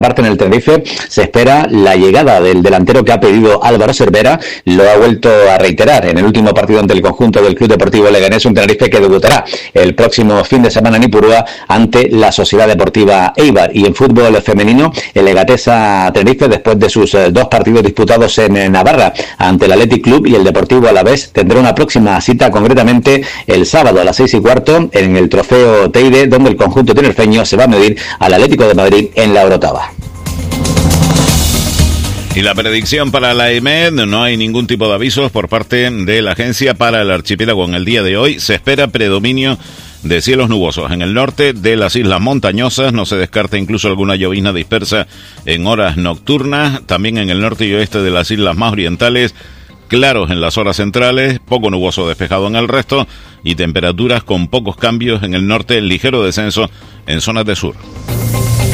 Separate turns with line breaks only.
parte en el Tenerife se espera la llegada del delantero que ha pedido Álvaro Cervera. Lo ha vuelto a reiterar en el último partido ante el conjunto del Club Deportivo Leganés, un Tenerife que debutará el próximo fin de semana en Ipurúa ante la Sociedad Deportiva Eibar. Y en fútbol femenino, el Legatesa Tenerife, después de sus dos partidos disputados en Navarra ante el Athletic Club y el Deportivo Alavés, tendrá una próxima cita, concretamente el sábado a las 6:15 en el Trofeo Teide, donde el conjunto tinerfeño se va a medir al Atlético de Madrid en la Orotava.
Y la predicción para la EMED, no hay ningún tipo de avisos por parte de la agencia para el archipiélago en el día de hoy. Se espera predominio de cielos nubosos en el norte de las islas montañosas. No se descarta incluso alguna llovizna dispersa en horas nocturnas. También en el norte y oeste de las islas más orientales, claros en las horas centrales, poco nuboso despejado en el resto y temperaturas con pocos cambios en el norte, ligero descenso en zonas de sur.